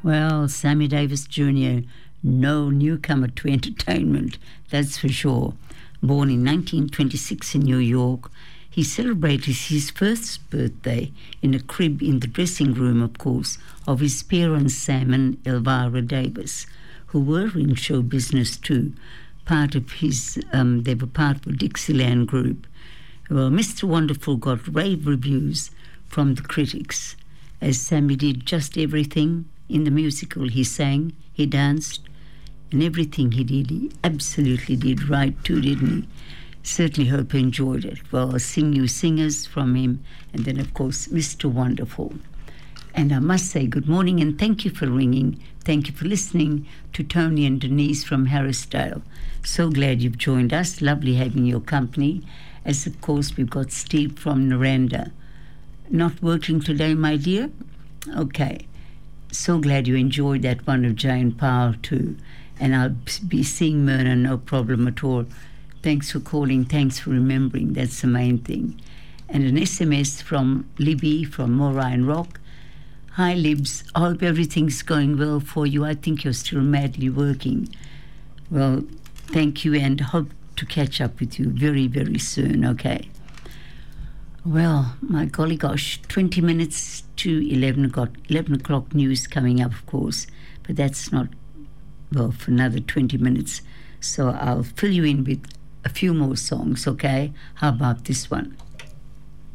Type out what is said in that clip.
Well, Sammy Davis Jr., no newcomer to entertainment, that's for sure. Born in 1926 in New York, he celebrated his first birthday in a crib in the dressing room, of course, of his parents, Sam and Elvira Davis, who were in show business too. They were part of a Dixieland group. Well, Mr. Wonderful got rave reviews from the critics, as Sammy did just everything in the musical. He sang, he danced, and everything he did, he absolutely did right too, didn't he? Certainly hope you enjoyed it. Well, I'll sing you singers from him, and then, of course, Mr. Wonderful. And I must say good morning and thank you for ringing. Thank you for listening to Tony and Denise from Harrisdale. So glad you've joined us. Lovely having your company. As, of course, we've got Steve from Naranda. Not working today, my dear? Okay. So glad you enjoyed that one of Jane Powell too. And I'll be seeing Myrna, no problem at all. Thanks for calling. Thanks for remembering. That's the main thing. And an SMS from Libby from Moraine Rock. Hi, Libs. I hope everything's going well for you. I think you're still madly working. Well, thank you and hope to catch up with you very, very soon, okay? Well, my golly gosh, 20 minutes to 11 o'clock news coming up, of course, but that's not, well, for another 20 minutes. So I'll fill you in with a few more songs, okay? How about this one?